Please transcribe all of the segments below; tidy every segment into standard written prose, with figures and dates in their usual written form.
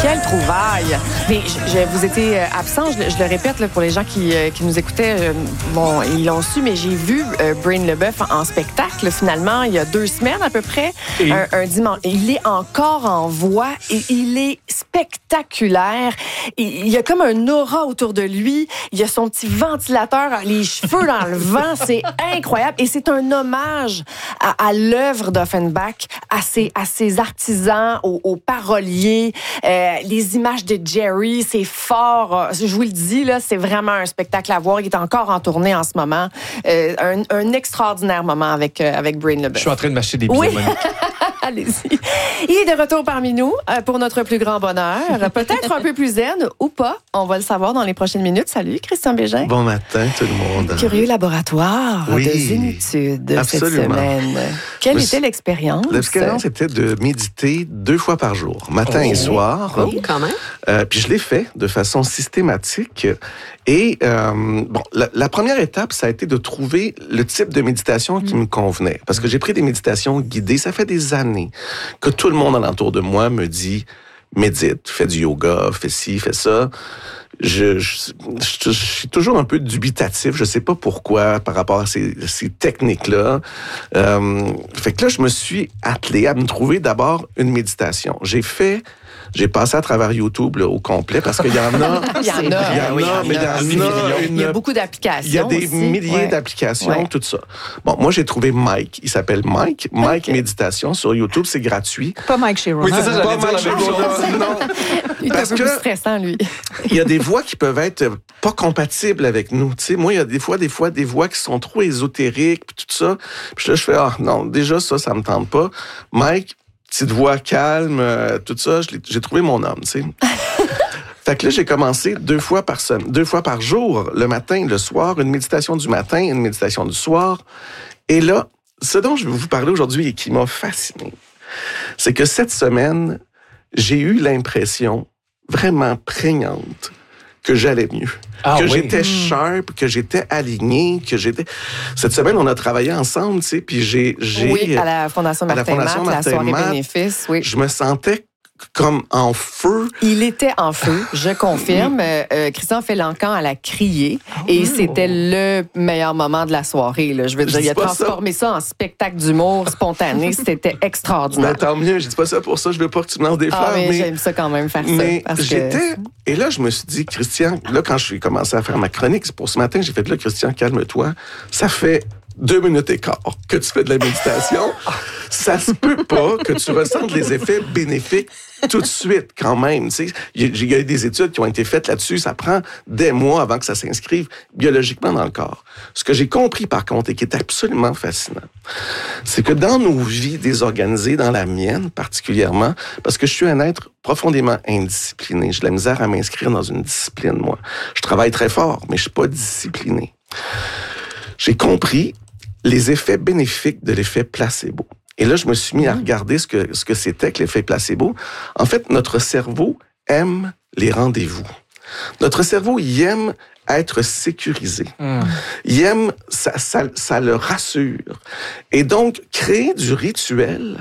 Quelle trouvaille! Mais vous étiez absent, je le répète là, pour les gens qui nous écoutaient, bon, ils l'ont su, mais j'ai vu Brain Leboeuf en spectacle, finalement, il y a 2 semaines à peu près, un dimanche. Et il est encore en voix et il est spectaculaire. Il y a comme un aura autour de lui, il y a son petit ventilateur, les cheveux dans le vent, c'est incroyable. Et c'est un hommage à l'œuvre d'Offenbach, à ses artisans, aux paroliers, les images de Jerry, c'est fort. Je vous le dis, là, c'est vraiment un spectacle à voir. Il est encore en tournée en ce moment. Un extraordinaire moment avec Brain Leboeuf. Je suis en train de m'acheter des billets, oui. Monique. Allez-y. Il est de retour parmi nous pour notre plus grand bonheur. Peut-être un peu plus zen ou pas. On va le savoir dans les prochaines minutes. Salut, Christian Bégin. Bon matin, tout le monde. Curieux laboratoire de zénitude cette semaine. Quelle était l'expérience? L'expérience était de méditer 2 fois par jour, matin et soir. Oh, quand même. Puis je l'ai fait de façon systématique. Et la première étape, ça a été de trouver le type de méditation qui me convenait. Parce que j'ai pris des méditations guidées. Ça fait des années que tout le monde alentour de moi me dit « médite, fais du yoga, fais ci, fais ça ». Je suis toujours un peu dubitatif. Je sais pas pourquoi par rapport à ces techniques-là. Fait que là, je me suis attelé à me trouver d'abord une méditation. J'ai passé à travers YouTube là, au complet parce qu'il y en a. Il y a beaucoup d'applications. Il y a des aussi. milliers d'applications, tout ça. Bon, moi, j'ai trouvé Mike. Il s'appelle Mike. Mike Méditation sur YouTube. C'est gratuit. Pas Mike Sheeran. Oui, c'est ça, Pas j'allais dire Mike la même chose. Sheeran, non. Il est un peu plus stressant, lui. Il y a des voix qui peuvent être pas compatibles avec nous. Tu sais, moi, il y a des voix qui sont trop ésotériques, puis tout ça. Puis là, je fais, non, déjà, ça me tente pas. Mike, petite voix calme, tout ça, j'ai trouvé mon homme, tu sais. Fait que là, j'ai commencé 2 fois par jour, le matin, le soir, une méditation du matin, une méditation du soir. Et là, ce dont je vais vous parler aujourd'hui et qui m'a fasciné, c'est que cette semaine, j'ai eu l'impression vraiment prégnante que j'allais mieux. J'étais sharp, que j'étais aligné, Cette semaine, on a travaillé ensemble, tu sais, puis Oui, à la Fondation Martin Matt, la soirée bénéfice, oui. Je me sentais comme en feu. Il était en feu, je confirme. Christian Félancan, elle a crié et c'était le meilleur moment de la soirée. Là. Je veux dire, il a transformé ça en spectacle d'humour spontané. C'était extraordinaire. Ben, tant mieux, je dis pas ça pour ça. Je veux pas que tu me lances des fleurs. Mais j'aime ça quand même faire ça. Et là, je me suis dit, Christian, là, quand je suis commencé à faire ma chronique, pour ce matin, j'ai fait, là, Christian, calme-toi. Ça fait 2 minutes et quart que tu fais de la méditation. Ça se peut pas que tu ressentes les effets bénéfiques tout de suite, quand même. Tu sais, il y a des études qui ont été faites là-dessus. Ça prend des mois avant que ça s'inscrive biologiquement dans le corps. Ce que j'ai compris, par contre, et qui est absolument fascinant, c'est que dans nos vies désorganisées, dans la mienne particulièrement, parce que je suis un être profondément indiscipliné. J'ai de la misère à m'inscrire dans une discipline, moi. Je travaille très fort, mais je suis pas discipliné. J'ai compris les effets bénéfiques de l'effet placebo. Et là, je me suis mis à regarder ce que c'était que l'effet placebo. En fait, notre cerveau aime les rendez-vous. Notre cerveau, il aime être sécurisé. Il aime, ça le rassure. Et donc, créer du rituel,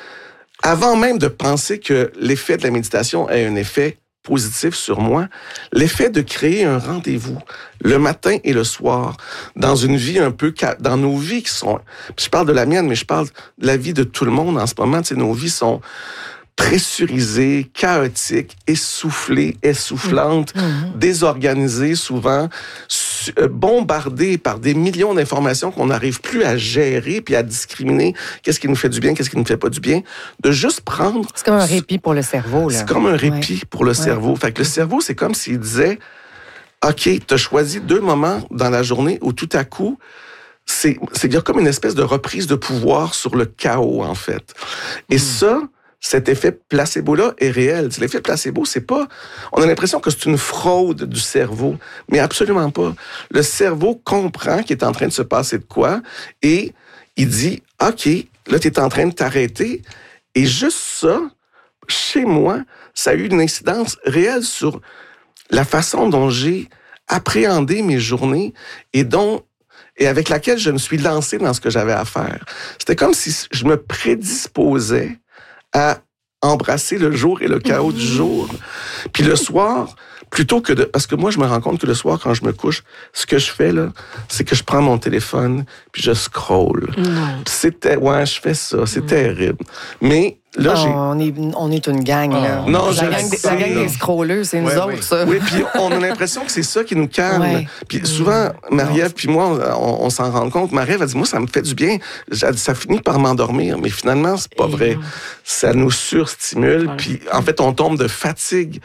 avant même de penser que l'effet de la méditation ait un effet positif sur moi, l'effet de créer un rendez-vous le matin et le soir dans une vie un peu dans nos vies qui sont, je parle de la mienne, mais je parle de la vie de tout le monde en ce moment. Tu sais, nos vies sont pressurisées, chaotiques, essoufflées, essoufflantes, désorganisées souvent, bombardées par des millions d'informations qu'on n'arrive plus à gérer puis à discriminer qu'est-ce qui nous fait du bien, qu'est-ce qui nous fait pas du bien, de juste prendre... C'est comme un répit pour le cerveau, là. C'est comme un répit pour le cerveau. Fait que le cerveau, c'est comme s'il disait, OK, t'as choisi 2 moments dans la journée où tout à coup, il y a comme une espèce de reprise de pouvoir sur le chaos, en fait. Et ça, cet effet placebo-là est réel. L'effet placebo, c'est pas... On a l'impression que c'est une fraude du cerveau, mais absolument pas. Le cerveau comprend qu'il est en train de se passer de quoi et il dit, OK, là, tu es en train de t'arrêter. Et juste ça, chez moi, ça a eu une incidence réelle sur la façon dont j'ai appréhendé mes journées et avec laquelle je me suis lancé dans ce que j'avais à faire. C'était comme si je me prédisposais à embrasser le jour et le chaos du jour. Puis le soir, plutôt que de... Parce que moi, je me rends compte que le soir, quand je me couche, ce que je fais, là, c'est que je prends mon téléphone, puis je scroll. Ouais, je fais ça. C'est terrible. Mais là, on est une gang, là. Non, la gang des scrolleux, c'est nous autres, ça. Oui, puis on a l'impression que c'est ça qui nous calme. Ouais. Puis souvent, Marie-Ève puis moi, on s'en rend compte. Marie-Ève a dit, moi, ça me fait du bien. Ça finit par m'endormir. Mais finalement, c'est pas vrai. Ça nous surstimule. Puis en fait, on tombe de fatigue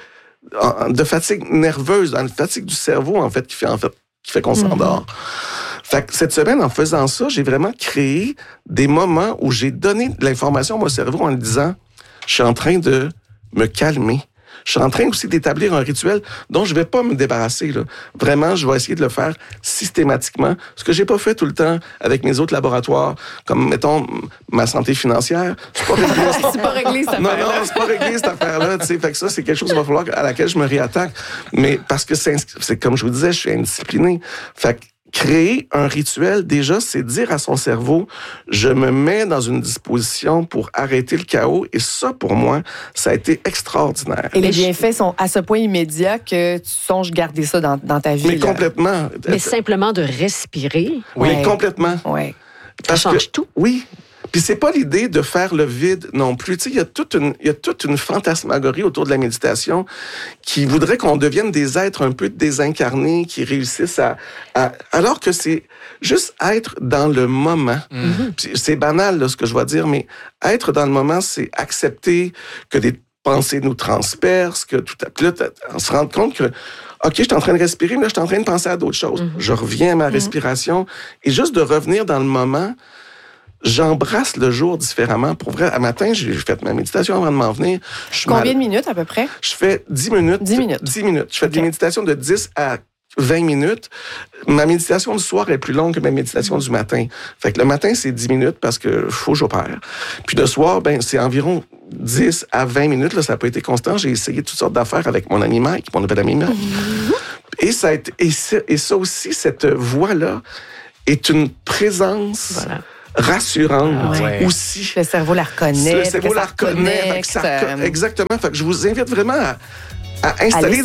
nerveuse, dans la fatigue du cerveau, en fait, qui fait qu'on s'endort. Fait que cette semaine, en faisant ça, j'ai vraiment créé des moments où j'ai donné de l'information à mon cerveau en lui disant, je suis en train de me calmer. Je suis en train aussi d'établir un rituel dont je vais pas me débarrasser, là. Vraiment, je vais essayer de le faire systématiquement. Ce que j'ai pas fait tout le temps avec mes autres laboratoires, comme, mettons, ma santé financière. C'est pas réglé. C'est pas réglé, cette affaire-là. Non, c'est pas réglé, cette affaire-là. Tu sais, fait que ça, c'est quelque chose qu'il va falloir à laquelle je me réattaque. Mais parce que c'est comme je vous disais, je suis indiscipliné. Fait que créer un rituel, déjà, c'est dire à son cerveau, je me mets dans une disposition pour arrêter le chaos. Et ça, pour moi, ça a été extraordinaire. Et les bienfaits sont à ce point immédiats que tu songes garder ça dans ta vie. Mais là. Complètement. Mais simplement de respirer. Oui, ouais. Complètement. Ouais. Ça change tout. Oui. Puis c'est pas l'idée de faire le vide non plus. Tu sais, il y a toute une fantasmagorie autour de la méditation qui voudrait qu'on devienne des êtres un peu désincarnés, qui réussissent alors que c'est juste être dans le moment. Puis c'est banal, là, ce que je vais dire, mais être dans le moment, c'est accepter que des pensées nous transpercent, que tout à coup, on se rend compte que OK, je suis en train de respirer, mais là, je suis en train de penser à d'autres choses. Je reviens à ma respiration et juste de revenir dans le moment. J'embrasse le jour différemment. Pour vrai, à matin, j'ai fait ma méditation avant de m'en venir. Combien de minutes à peu près? Je fais 10 minutes. 10 minutes. 10 minutes. Je fais des méditations de 10 à 20 minutes. Ma méditation du soir est plus longue que ma méditation du matin. Fait que le matin, c'est 10 minutes parce que faut que j'opère. Puis le soir, c'est environ 10 à 20 minutes. Là, ça n'a pas été constant. J'ai essayé toutes sortes d'affaires avec mon ami Mike, mon nouvel ami Mike. Et ça aussi, cette voix-là est une présence... Voilà. Rassurante aussi. Le cerveau la reconnaît. Le cerveau la reconnaît. Exactement. Fait que je vous invite vraiment à installer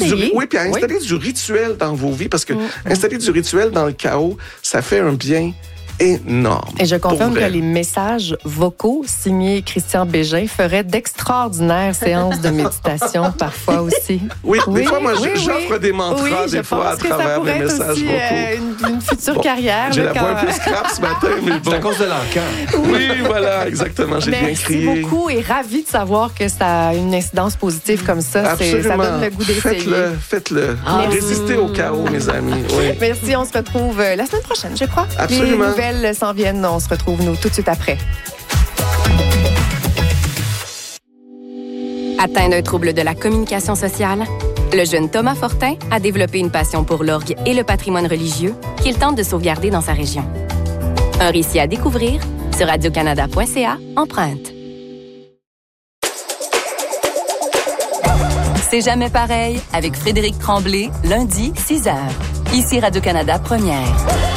du rituel dans vos vies parce que installer du rituel dans le chaos, ça fait un bien énorme. Et je confirme que les messages vocaux signés Christian Bégin feraient d'extraordinaires séances de méditation parfois aussi. Oui, des fois, moi, j'offre des mantras des fois à travers mes messages vocaux. Une future carrière. J'ai la voix un peu scrap ce matin, mais bon. C'est à cause de l'encan. Oui, voilà, exactement. J'ai bien crié. Merci beaucoup et ravi de savoir que ça a une incidence positive comme ça. Absolument. Ça donne le goût d'essayer. Faites-le. Résistez au chaos, mes amis. Oui. Merci, on se retrouve la semaine prochaine, je crois. Absolument. Les nouvelles s'en viennent, on se retrouve, nous, tout de suite après. Atteint d'un trouble de la communication sociale, le jeune Thomas Fortin a développé une passion pour l'orgue et le patrimoine religieux qu'il tente de sauvegarder dans sa région. Un récit à découvrir sur radiocanada.ca/empreinte. C'est jamais pareil avec Frédéric Tremblay, lundi, 6h. Ici Radio-Canada Première.